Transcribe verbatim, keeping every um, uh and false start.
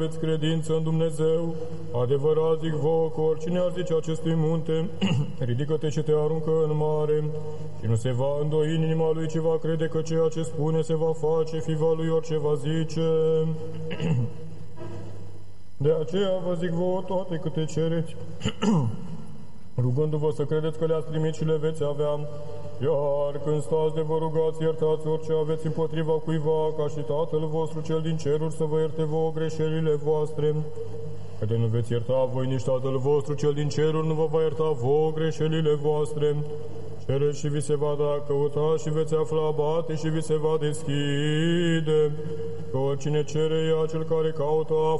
aveți credință în Dumnezeu, adevărat zic vouă că oricine ar zice acestui munte, ridică-te și te aruncă în mare, și nu se va îndoi inima lui, ci va crede că ceea ce spune se va face, fiva lui orice va zice. De aceea vă zic vouă toate câte cereți, rugându-vă să credeți că le-ați primit și le veți avea. Iar când stați de vă rugați, iertați orice aveți împotriva cuiva, ca și Tatăl vostru cel din ceruri să vă ierte vouă greșelile voastre. Că de nu veți ierta voi, nici Tatăl vostru cel din ceruri nu vă va ierta vouă greșelile voastre. Cereți și vi se va da, căutați și veți afla, bate și vi se va deschide. Că oricine cere ea, cel care caută află.